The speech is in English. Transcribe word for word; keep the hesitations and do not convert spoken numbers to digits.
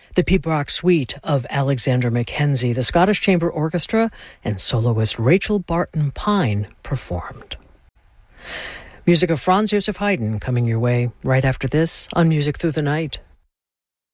The Pibroch Suite of Alexander Mackenzie, the Scottish Chamber Orchestra, and soloist Rachel Barton Pine performed. Music of Franz Joseph Haydn coming your way right after this on Music Through the Night.